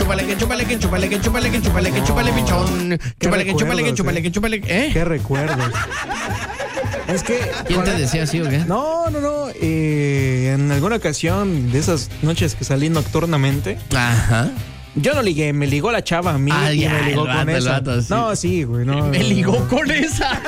chúpale, que chúpale, que chúpale, que chúpale, que chúpale, que chúpale, pichón. Chúpale, que chúpale, que chúpale, que chúpale. Qué recuerdos. Es que... ¿Quién te decía así o qué? No. En alguna ocasión de esas noches que salí nocturnamente... Ajá. Yo no ligué, me ligó la chava a mí y me ligó con esa. Vato, sí. No, sí, güey, no. Me ligó con esa.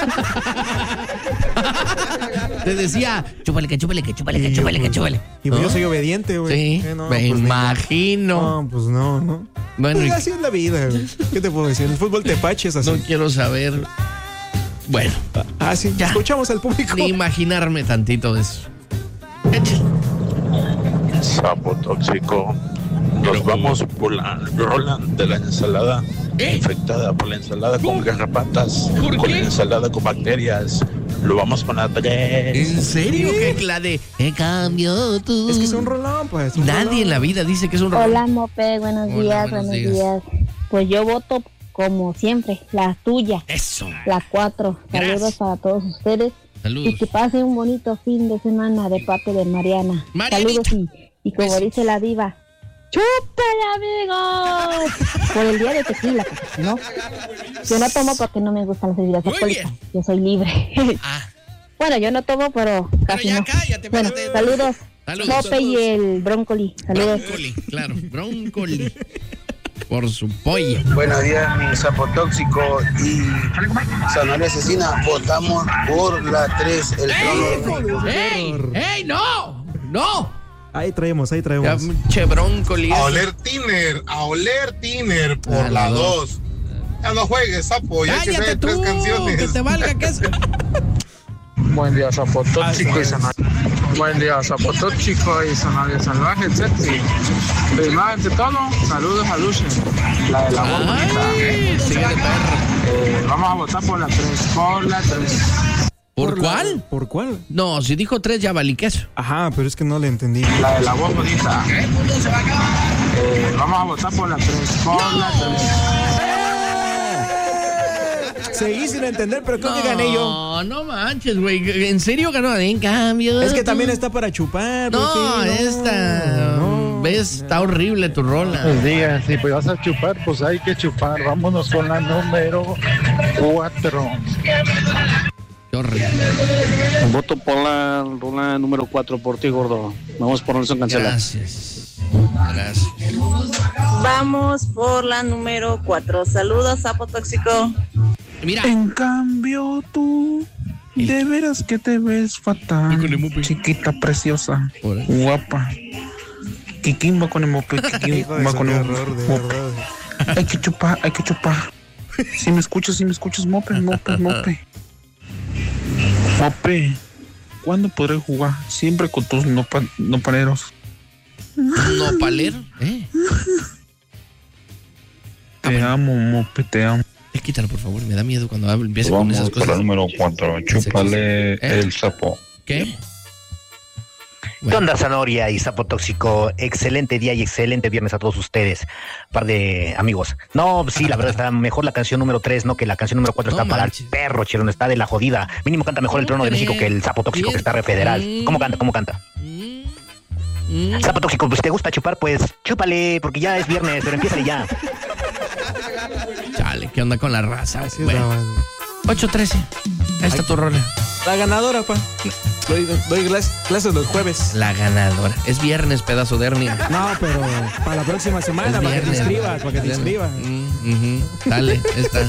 Te decía, chúpale, que chúpale, que chúpale, que chúpale, que chúpale. Y pues yo soy obediente, güey. Sí, no, me pues imagino. No, pues no. Bueno, pues así es la vida, güey. ¿Qué te puedo decir? El fútbol te paches así. No quiero saber. Bueno. Sí, ya. Escuchamos al público. Ni imaginarme tantito de eso. Échale. Sapo tóxico. Nos vamos por la rola de la ensalada infectada, por la ensalada con garrapatas, con la ensalada con bacterias. Lo vamos con la 3. ¿En serio? ¿Qué la de cambio tú? Es que es un rolón, pues. Nadie en la vida dice que es un rolón. Hola, Mope, buenos días. Pues yo voto como siempre, la tuya. Eso. La 4. Saludos para todos ustedes. Saludos. Y que pasen un bonito fin de semana de parte de Mariana. Marianita. Saludos y como dice la diva, ¡chúpale, amigos! Por el día de tequila, porque si no, yo no tomo porque no me gustan las bebidas alcohólicas. Yo soy libre. Bueno, yo no tomo, pero casi ya no. cállate, bueno, espérate. saludos. Mope Saludos. y el brócoli. Saludos. Brócoli, claro, brócoli. Por su pollo. Buenos días, mi sapo tóxico y Zanahoria Asesina. Votamos por la 3, el trono. ¡Ey! ¡No! Ahí traemos. Ya, che, brócoli. A oler tiner por la 2. Ya no juegues, sapo, ya que sé 3 canciones. Que te valga que es. Buen día, Sapo Tóxico y Zanahoria. Buen día, Sapo Tóxico y Zanahoria Salvaje, sexy. Primero ante todo, saludos a Luce, la de la voz bonita. Sí, de perro. Vamos a votar por la 3, ¿Por cuál? ¿Por cuál? No, si dijo 3 ya valí queso. Ajá, pero es que no le entendí. La de la voz bonita. Vamos a votar por la 3, Seguí sin entender, pero creo que gané yo. No manches, güey. ¿En serio ganó? En cambio. Es que también está para chupar. No, esta. ¿Ves? Está horrible tu rola. Buenos días. Si pues vas a chupar, pues hay que chupar. Vámonos con la número 4. Qué horrible. Voto por la rola número 4 por ti, gordo. Vamos por Nelson Cancela. Gracias. Vamos por la número 4. Saludos, Sapo Tóxico. Mira. En cambio tú, de veras que te ves fatal. Chiquita, preciosa, guapa. Kikín va con el mope, Kikín va con el mope. Hay que chupar. Si me escuchas, mope. Mope, ¿cuándo podré jugar? Siempre con tus nopaleros. ¿Nopalero? Te amo, Mope, te amo. Quítalo, por favor, me da miedo cuando empieza con esas cosas. Vamos por la número 4, chúpale el sapo. ¿Qué? ¿Qué onda, Zanahoria y Sapo Tóxico? Excelente día y excelente viernes a todos ustedes, par de amigos. No, sí, la verdad está mejor la canción número 3, no que la canción número 4 está para el perro, Chirón, está de la jodida. Mínimo canta mejor el Trono de México que el Sapo Tóxico que está re federal. ¿Cómo canta? Sapo Tóxico, pues si te gusta chupar, pues chúpale, porque ya es viernes, pero empieza ya. Chale, ¿qué onda con la raza? Bueno, 8:13. Ahí está tu rola. La ganadora, pa. Doy clases los jueves. La ganadora. Es viernes, pedazo de hernia. No, pero para la próxima semana, para que te inscribas. Dale, está.